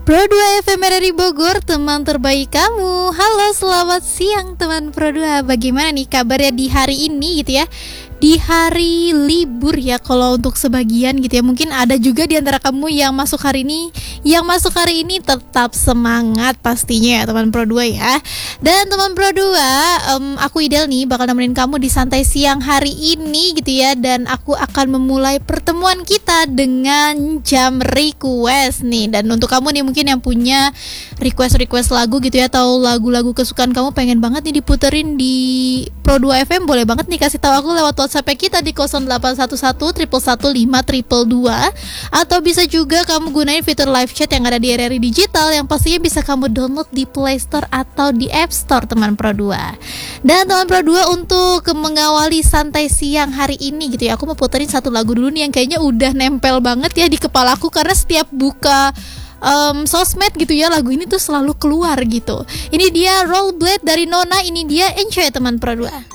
Pro 2 FM dari Bogor, teman terbaik kamu. Halo, selamat siang teman Pro 2. Bagaimana nih kabarnya di hari ini gitu ya? Di hari libur ya kalau untuk sebagian gitu ya. Mungkin ada juga di antara kamu yang masuk hari ini tetap semangat pastinya ya teman Pro 2 ya. Dan teman Pro 2, aku Idel nih bakal nemenin kamu di santai siang hari ini gitu ya. Dan aku akan memulai pertemuan kita dengan jam request nih. Dan untuk kamu nih mungkin yang punya request lagu gitu ya, atau lagu-lagu kesukaan kamu pengen banget nih diputerin di Pro 2 FM, boleh banget nih kasih tahu aku lewat WhatsApp kita di 0811 111 atau bisa juga kamu gunain fitur live chat yang ada di RRI Digital yang pastinya bisa kamu download di Play Store atau di App Store teman Pro 2. Dan teman Pro 2, untuk mengawali santai siang hari ini gitu ya, aku mau puterin satu lagu dulu nih yang kayaknya udah nempel banget ya di kepalaku, karena setiap buka sosmed gitu ya, lagu ini tuh selalu keluar gitu. Ini dia Rollerblade dari Nona, ini dia Enjoy teman Pro 2.